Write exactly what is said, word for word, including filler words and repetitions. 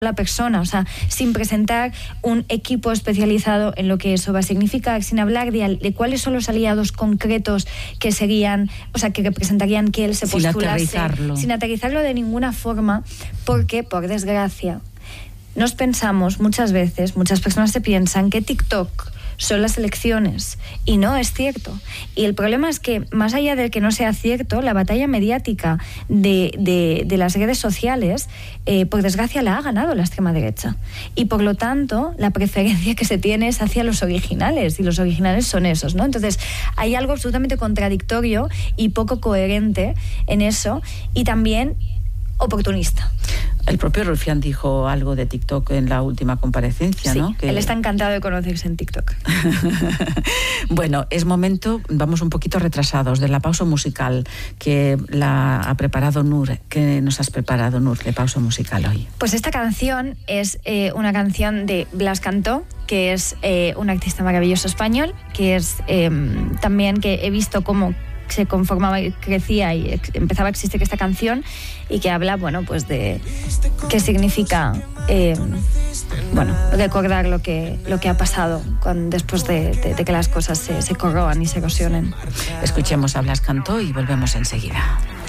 la persona, o sea, sin presentar un equipo especializado en lo que eso va a significar, sin hablar de, de cuáles son los aliados concretos que serían, o sea, que representarían que él se postulase. Sin aterrizarlo. Sin aterrizarlo de ninguna forma, porque, por desgracia, nos pensamos muchas veces, muchas personas se piensan que TikTok son las elecciones, y no es cierto. Y el problema es que, más allá de que no sea cierto, la batalla mediática de, de, de las redes sociales, eh, por desgracia, la ha ganado la extrema derecha. Y por lo tanto, la preferencia que se tiene es hacia los originales, y los originales son esos, ¿no? Entonces, hay algo absolutamente contradictorio y poco coherente en eso, y también oportunista. El propio Rufián dijo algo de TikTok en la última comparecencia, sí, ¿no? Que... él está encantado de conocerse en TikTok. Bueno, es momento, vamos un poquito retrasados, de la pausa musical que la ha preparado Nur. ¿Qué nos has preparado, Nur, de pausa musical hoy? Pues esta canción es eh, una canción de Blas Cantó, que es eh, un artista maravilloso español, que es eh, también que he visto cómo se conformaba y crecía y empezaba a existir esta canción, y que habla, bueno, pues de qué significa eh, bueno, recordar lo que, lo que ha pasado con, después de, de, de que las cosas se, se corroan y se erosionen. Escuchemos a Blas Cantó y volvemos enseguida.